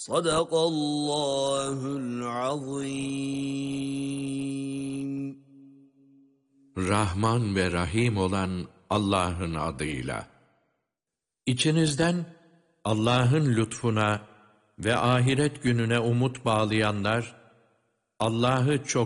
Sadakallahul azim. Rahman ve Rahim olan Allah'ın adıyla. İçinizden Allah'ın lütfuna ve ahiret gününe umut bağlayanlar, Allah'ı çok